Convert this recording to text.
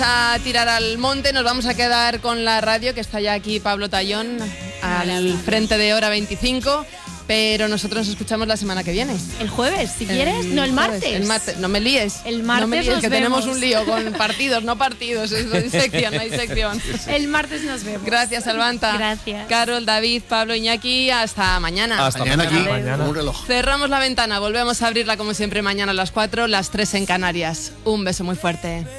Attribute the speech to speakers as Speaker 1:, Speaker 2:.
Speaker 1: A tirar al monte, nos vamos a quedar con la radio, que está ya aquí Pablo Tallón al frente de Hora 25, pero nosotros nos escuchamos la semana que viene.
Speaker 2: ¿El jueves, si quieres? No, el martes.
Speaker 1: El martes, no me líes.
Speaker 2: El martes
Speaker 1: no me líes,
Speaker 2: nos
Speaker 1: que
Speaker 2: vemos.
Speaker 1: tenemos un lío con partidos, no partidos, hay sección, hay sección.
Speaker 2: El martes nos vemos.
Speaker 1: Gracias, Albanta.
Speaker 2: Gracias.
Speaker 1: Carol, David, Pablo, Iñaki, hasta mañana.
Speaker 3: Hasta mañana aquí,
Speaker 4: Mañana.
Speaker 3: un reloj.
Speaker 1: Cerramos la ventana, volvemos a abrirla como siempre mañana a las 4, las 3 en Canarias. Un beso muy fuerte.